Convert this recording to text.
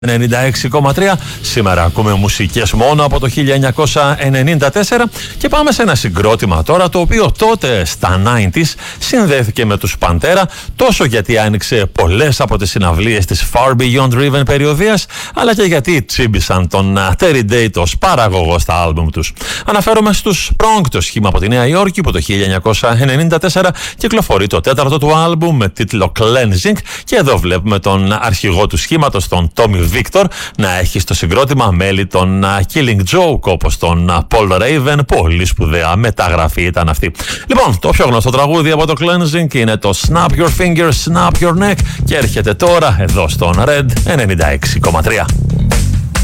96,3. Σήμερα ακούμε μουσικές μόνο από το 1994 και πάμε σε ένα συγκρότημα τώρα το οποίο τότε στα 90s συνδέθηκε με τους Παντέρα, τόσο γιατί άνοιξε πολλές από τις συναυλίες της Far Beyond Driven περιοδίας, αλλά και γιατί τσίμπησαν τον Terry Date ως παραγωγό στα άλμπουμ τους. Αναφέρομαι στους Prong, το σχήμα από τη Νέα Υόρκη που το 1994 κυκλοφορεί το τέταρτο του άλμπουμ με τίτλο Cleansing, και εδώ βλέπουμε τον αρχηγό του σχήματος, τον Tommy Victor, να έχει στο συγκρότημα μέλη των Killing Joke, όπως τον Paul Raven. Πολύ σπουδαία μεταγραφή ήταν αυτή. Λοιπόν, το πιο γνωστό τραγούδι από το Cleansing είναι το Snap Your Fingers, Snap Your Neck και έρχεται τώρα εδώ στον Red 96,3.